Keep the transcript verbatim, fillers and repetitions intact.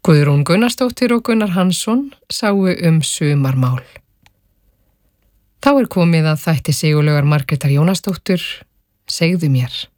Guðrún Gunnarsdóttir og Gunnar Hansson sáu um sumarmál. Þá er komið að þætti Sigurlaugar Margrétar Jónasdóttur, Segðu mér.